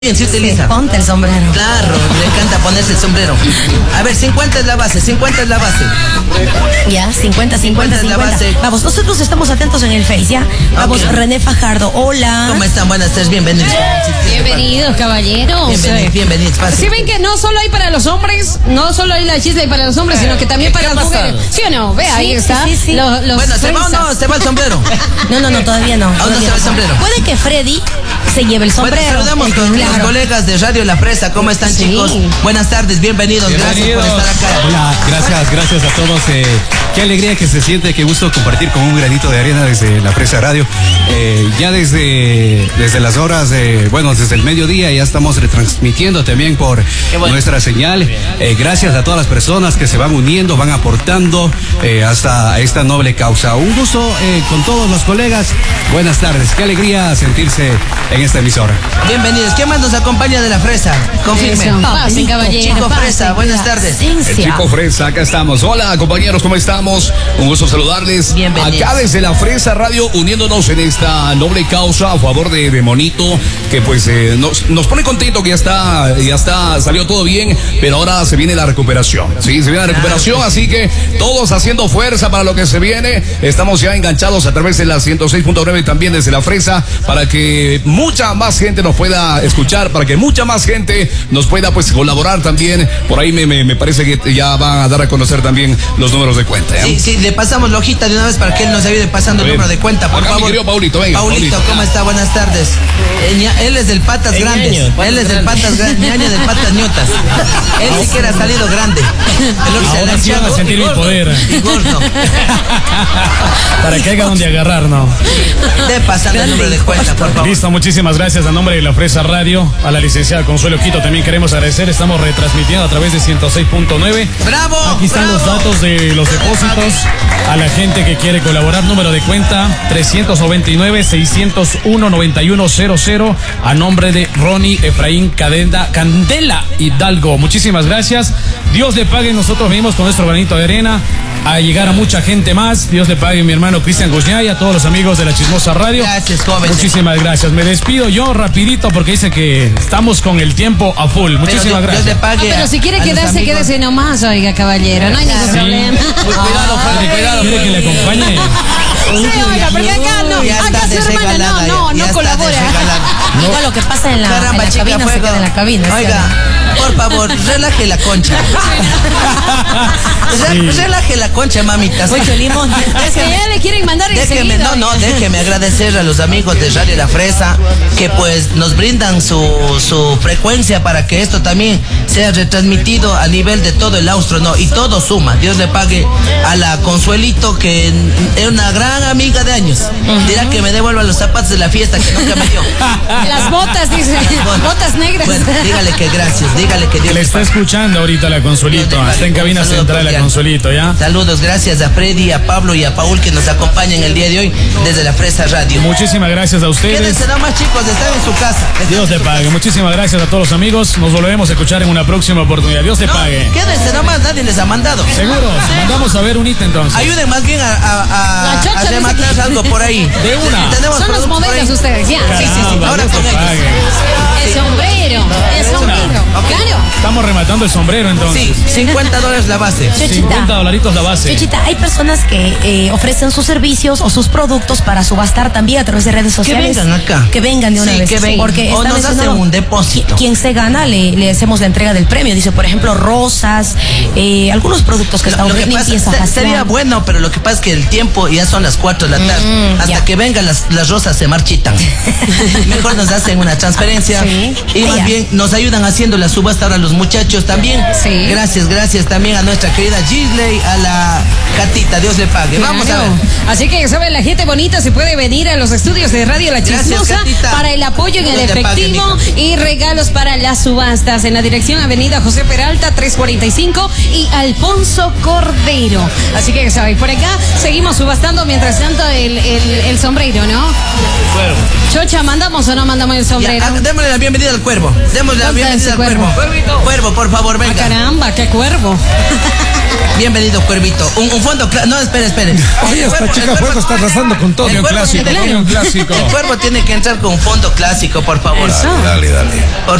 Bien, se utiliza. Ponte el sombrero. Claro, le encanta ponerse el sombrero. A ver, 50 es la base, 50 es la base. Ya, 50 es la base. Vamos, nosotros estamos atentos en el Face, ¿ya? Vamos, okay. René Fajardo, hola. ¿Cómo están? Buenas tardes, bienvenidos. Bienvenidos, caballeros. Bienvenidos. Si ven que no solo hay para los hombres, no solo hay la chisla y para los hombres, sino que también para las mujeres. ¿Sí o no? Ve, ahí está. Sí. Bueno, ¿se va o no? ¿Se va el sombrero? No, todavía no. ¿Aún no se va el sombrero? Puede que Freddy se lleve el sombrero. Bueno, saludamos con los colegas de Radio La Fresa. ¿Cómo están, chicos? Buenas tardes, bienvenidos. Gracias por estar acá. Hola, gracias a todos. Qué alegría que se siente, qué gusto compartir con un granito de arena desde La Fresa Radio. Ya desde las horas, desde el mediodía ya estamos retransmitiendo también por nuestra señal. Gracias a todas las personas que se van uniendo, van aportando hasta esta noble causa. Un gusto con todos los colegas. Buenas tardes, qué alegría sentirse en esta emisora. Bienvenidos. ¿Quién más nos acompaña de La Fresa? Confirme. Pasen, caballero. Chico Fresa, buenas tardes. El Chico Fresa, acá estamos. Hola, compañeros, ¿cómo estamos? Un gusto saludarles. Bienvenidos. Acá desde La Fresa Radio, uniéndonos en esta noble causa a favor de Monito, que pues nos pone contento que ya está, salió todo bien, pero ahora se viene la recuperación. Sí, se viene la recuperación, así que todos haciendo fuerza para lo que se viene. Estamos ya enganchados a través de la 106.9 también desde La Fresa, para que mucha más gente nos pueda escuchar, para que mucha más gente nos pueda pues colaborar también. Por ahí me parece que ya van a dar a conocer también los números de cuenta. Sí, le pasamos la hojita de una vez para que él nos ayude pasando el número de cuenta, por favor. Mi querido Paulito, venga. Paulito, ¿cómo está? Buenas tardes. Él es del Patas Grandes. Él es del Patas Grandes, ñaño del Patas Ñotas. Él sí que ha salido grande. Ahora sí van a sentir mi poder. Y gordo. Para que haya donde agarrar, ¿no? De pasando el número de cuenta, por favor. Listo, muchísimas gracias a nombre de La Fresa Radio, a la licenciada Consuelo Quito también queremos agradecer. Estamos retransmitiendo a través de 106.9. ¡Bravo! Aquí están los datos de los depósitos. A la gente que quiere colaborar, número de cuenta 399-601-9100 a nombre de Ronnie Efraín Candela Hidalgo. Muchísimas gracias. Dios le pague. Nosotros venimos con nuestro granito de arena a llegar a mucha gente más. Dios le pague, mi hermano Cristian Guzñay, a todos los amigos de La Chismosa Radio. Gracias, jóvenes. Muchísimas gracias. Me despido yo rapidito porque dice que estamos con el tiempo a full. Muchísimas gracias. Dios le pague pero si quiere quedarse, quédese nomás, oiga, caballero. No hay ningún problema. Cuidado, cuidado. ¿Quiere que le acompañe? Sí, oiga, porque acá no. Acá su hermana no colabora. Diga lo que pasa en la cabina, se queda en la cabina. Oiga, por favor, relaje la concha. Relaje la concha, mamita. Mucho limón. Es que ya le quieren mandar enseguida. Déjeme agradecer a los amigos de Radio La Fresa que pues nos brindan su frecuencia para que esto también sea retransmitido a nivel de todo el austro, ¿no? Y todo suma. Dios le pague a la Consuelito, que es una gran amiga de años. Dirá que me devuelva los zapatos de la fiesta que nunca me dio. Las botas, dice. Botas negras. Bueno, dígale que gracias, dígale que Dios le está escuchando ahorita la Consuelito. Está en cabina central la Consuelito, ¿ya? Saludos, gracias a Freddy, a Pablo y a Paul que nos acompañan el día de hoy desde La Fresa Radio. Muchísimas gracias a ustedes. Quédense nomás, chicos, están en su casa. Dios te pague. Muchísimas gracias a todos los amigos. Nos volveremos a escuchar en una próxima oportunidad. Dios te pague. Quédense nomás, nadie les ha mandado. Seguro, mandamos a ver un hit entonces. Ayuden más bien a rematar algo por ahí. De una. Son los modelos ustedes, ya. Caramba, sí. Ahora con ellos. El sombrero. Claro. Estamos rematando el sombrero entonces. Sí, $50 la base. $50 la base. Chuchita, hay personas que ofrecen sus servicios o sus productos para subastar también a través de redes sociales. Que vengan acá. Que vengan de una vez. Que vengan. Porque o nos hacen un depósito. Quien se gana, le hacemos la entrega del premio. Dice, por ejemplo, rosas, algunos productos que están ofreciendo. Sería bueno, pero lo que pasa es que el tiempo ya son las 4 de la tarde. Hasta que vengan las rosas se marchitan. Mejor nos hacen una transferencia. Y más bien nos ayudan haciendo la subasta ahora los muchachos también. Sí. Gracias también a nuestra querida Gisley, a la Catita, Dios le pague. Vamos a ver. Así que saben, la gente bonita se puede venir a los estudios de Radio La Chismosa para el apoyo en el efectivo y regalos para las subastas en la dirección Avenida José Peralta 345 y Alfonso Cordero. Así que saben, por acá seguimos subastando mientras tanto el sombrero, ¿no? Cuervo. Chocha, ¿mandamos o no mandamos el sombrero? Démosle la bienvenida al cuervo. Démosle la bienvenida al cuervo. Cuervo, por favor, venga. Caramba, qué cuervo. Bienvenido, Cuervito. Un fondo no, espere. Oye, esta chica fuego está arrasando con todo. Un clásico. El cuervo tiene que entrar con un fondo clásico, por favor. Dale.